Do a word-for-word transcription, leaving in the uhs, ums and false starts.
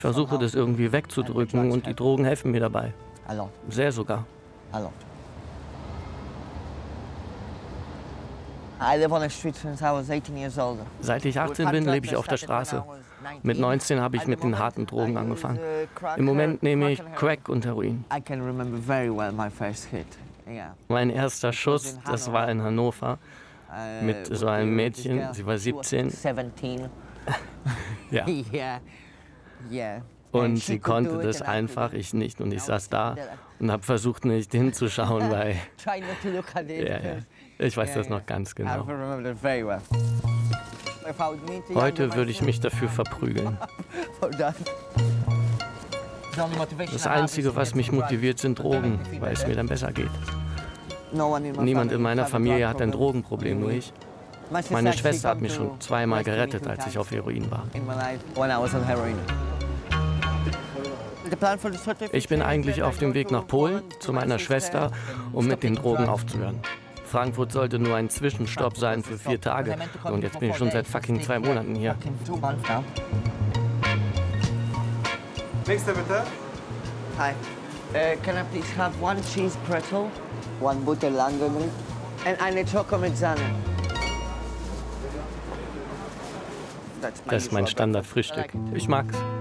versuche das irgendwie wegzudrücken und die Drogen helfen mir dabei. Sehr sogar. Seit ich achtzehn bin, lebe ich auf der Straße. Mit neunzehn habe ich mit den harten Drogen angefangen. Im Moment nehme ich Crack und Heroin. Mein erster Schuss, das war in Hannover mit so einem Mädchen, sie war siebzehn. Ja. Und sie konnte das einfach, ich nicht. Und ich saß da und habe versucht, nicht hinzuschauen, weil ja, ja. Ich weiß das noch ganz genau. Heute würde ich mich dafür verprügeln. Das Einzige, was mich motiviert, sind Drogen, weil es mir dann besser geht. Niemand in meiner Familie hat ein Drogenproblem, nur ich. Meine Schwester hat mich schon zweimal gerettet, als ich auf Heroin war. Ich bin eigentlich auf dem Weg nach Polen zu meiner Schwester, um mit den Drogen aufzuhören. Frankfurt sollte nur ein Zwischenstopp sein für vier Tage. Und jetzt bin ich schon seit fucking zwei Monaten hier. Nächster bitte. Hi. Uh, can I please have one cheese pretzel, one butter Langenbrot and eine Choco mit Sahne? Das ist mein Standardfrühstück. Ich mag's.